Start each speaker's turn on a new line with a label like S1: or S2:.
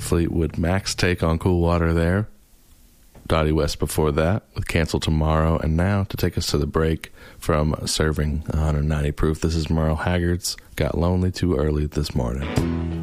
S1: Fleetwood Mac's take on Cool Water there. Dottie West before that with Cancel Tomorrow. And now to take us to the break from Serving 190 Proof, this is Merle Haggard's Got Lonely Too Early This Morning.